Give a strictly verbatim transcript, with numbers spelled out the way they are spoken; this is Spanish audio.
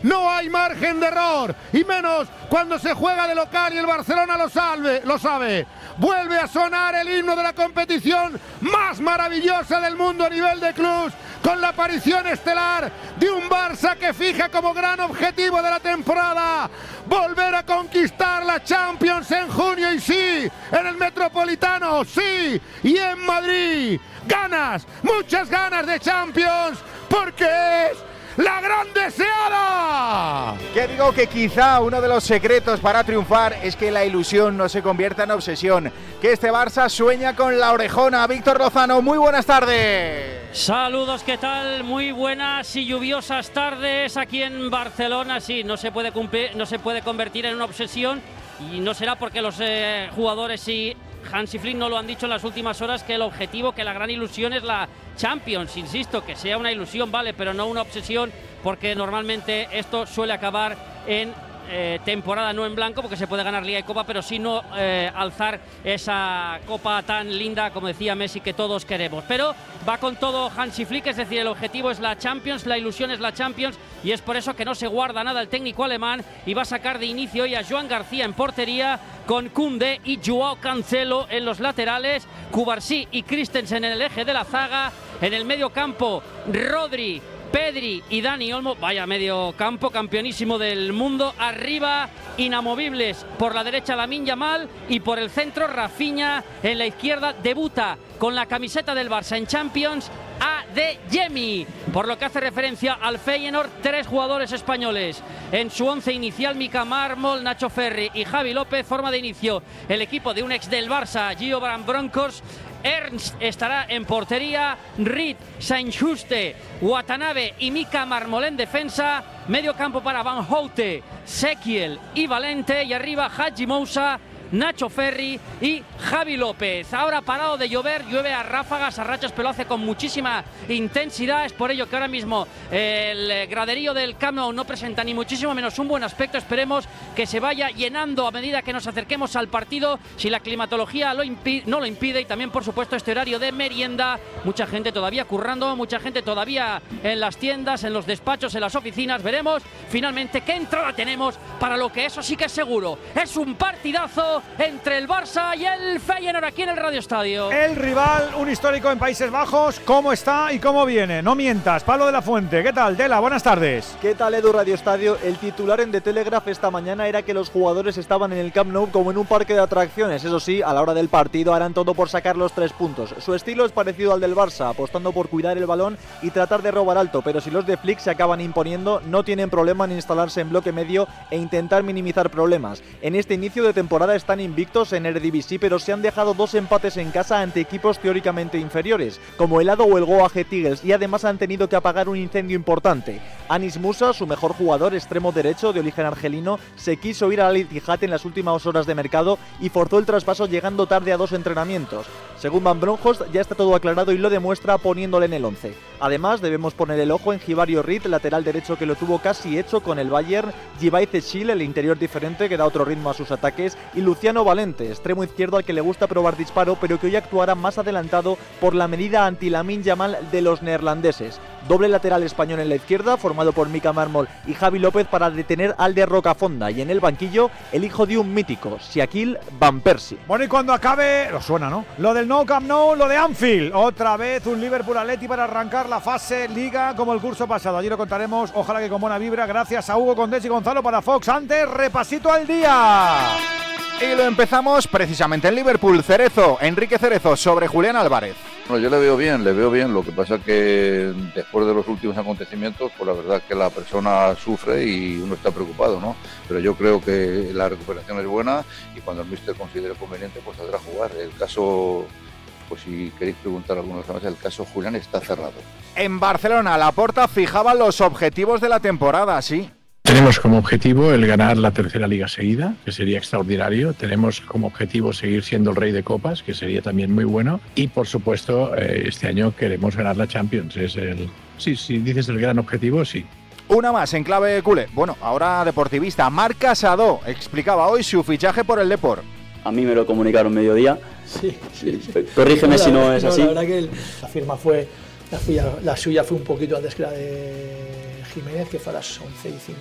no hay margen de error, y menos cuando se juega de local y el Barcelona lo sabe, lo sabe. Vuelve a sonar el himno de la competición más maravillosa del mundo a nivel de clubs, con la aparición estelar de un Barça que fija como gran objetivo de la temporada volver a conquistar la Champions en junio, y sí, en el Metropolitano, sí, y en Madrid. Ganas, muchas ganas de Champions, porque es la gran deseada. Que digo que quizá uno de los secretos para triunfar es que la ilusión no se convierta en obsesión, que este Barça sueña con la orejona. Víctor Lozano, muy buenas tardes. Saludos, ¿qué tal? Muy buenas y lluviosas tardes aquí en Barcelona. Sí, no se puede cumplir, no se puede convertir en una obsesión, y no será porque los eh, jugadores y Hansi Flick no lo han dicho en las últimas horas, que el objetivo, que la gran ilusión es la Champions. Insisto, que sea una ilusión, vale, pero no una obsesión, porque normalmente esto suele acabar en eh, temporada no en blanco, porque se puede ganar Liga y Copa, pero sí no eh, alzar esa copa tan linda, como decía Messi, que todos queremos. Pero va con todo Hansi Flick, es decir, el objetivo es la Champions, la ilusión es la Champions, y es por eso que no se guarda nada el técnico alemán, y va a sacar de inicio hoy a Joan García en portería, con Koundé y Joao Cancelo en los laterales, Cubarsí y Christensen en el eje de la zaga, en el medio campo Rodri, Pedri y Dani Olmo. Vaya medio campo, campeonísimo del mundo. Arriba, inamovibles, por la derecha Lamine Yamal, y por el centro Rafinha. En la izquierda debuta con la camiseta del Barça en Champions Adeyemi. Por lo que hace referencia al Feyenoord, tres jugadores españoles en su once inicial: Mika Marmol, Nacho Ferri y Javi López. Forma de inicio el equipo de un ex del Barça, Gio Van Bronckhorst. Ernst estará en portería, Reed, Saint-Juste, Watanabe y Mika Marmol en defensa. Medio campo para Van Houte, Sekiel y Valente, y arriba Hadji Moussa, Nacho Ferri y Javi López. Ahora parado de llover, llueve a ráfagas, a rachas, pero lo hace con muchísima intensidad. Es por ello que ahora mismo el graderío del Camp Nou no presenta ni muchísimo menos un buen aspecto. Esperemos que se vaya llenando a medida que nos acerquemos al partido, si la climatología lo impi- no lo impide, y también por supuesto este horario de merienda. Mucha gente todavía currando, mucha gente todavía en las tiendas, en los despachos, en las oficinas. Veremos finalmente qué entrada tenemos para lo que eso sí que es seguro. Es un partidazo entre el Barça y el Feyenoord aquí en el Radio Estadio. El rival, un histórico en Países Bajos. ¿Cómo está y cómo viene? No mientas. Pablo de la Fuente, ¿qué tal? Dela, buenas tardes. ¿Qué tal, Edu? Radio Estadio. El titular en The Telegraph esta mañana era que los jugadores estaban en el Camp Nou como en un parque de atracciones. Eso sí, a la hora del partido harán todo por sacar los tres puntos. Su estilo es parecido al del Barça, apostando por cuidar el balón y tratar de robar alto, pero si los de Flick se acaban imponiendo, no tienen problema en instalarse en bloque medio e intentar minimizar problemas. En este inicio de temporada están invictos en Eredivisie, pero se han dejado dos empates en casa ante equipos teóricamente inferiores, como el Ado o el Go Ahead Eagles, y además han tenido que apagar un incendio importante. Anis Musa, su mejor jugador, extremo derecho de origen argelino, se quiso ir al Al-Ittihad en las últimas horas de mercado y forzó el traspaso llegando tarde a dos entrenamientos. Según Van Bronckhorst, ya está todo aclarado y lo demuestra poniéndole en el once. Además, debemos poner el ojo en Jivario Reed, lateral derecho que lo tuvo casi hecho con el Bayern, Gibai Cechil, el interior diferente que da otro ritmo a sus ataques, y Luciano Valente, extremo izquierdo al que le gusta probar disparo, pero que hoy actuará más adelantado por la medida anti-Lamine Yamal de los neerlandeses. Doble lateral español en la izquierda, formado por Mika Marmol y Javi López para detener al de Rocafonda, y en el banquillo, el hijo de un mítico, Shaquille Van Persie. Bueno, y cuando acabe, lo suena, ¿no? Lo del Nou Camp Nou, lo de Anfield. Otra vez un Liverpool Atleti para arrancar la fase Liga como el curso pasado. Allí lo contaremos, ojalá que con buena vibra. Gracias a Hugo Condés y Gonzalo para Fox. Antes, repasito al día. Y lo empezamos precisamente en Liverpool. Cerezo, Enrique Cerezo, sobre Julián Álvarez. Bueno, yo le veo bien, le veo bien. Lo que pasa que después de los últimos acontecimientos, pues la verdad es que la persona sufre y uno está preocupado, ¿no? Pero yo creo que la recuperación es buena y cuando el míster considere conveniente, pues saldrá a jugar. El caso, pues si queréis preguntar alguna cosa más, el caso Julián está cerrado. En Barcelona, Laporta fijaba los objetivos de la temporada, sí. Tenemos como objetivo el ganar la tercera liga seguida, que sería extraordinario. Tenemos como objetivo seguir siendo el rey de copas, que sería también muy bueno. Y por supuesto, eh, este año queremos ganar la Champions. Es el, sí, si dices el gran objetivo, sí. Una más en clave culé. Bueno, ahora deportivista. Marc Casado explicaba hoy su fichaje por el Depor. A mí me lo comunicaron mediodía. Sí, sí, sí. Corrígeme no, si no es no, así. La verdad que el, la firma fue, la, fui, la suya fue un poquito antes que la de Jiménez, que fue a las once y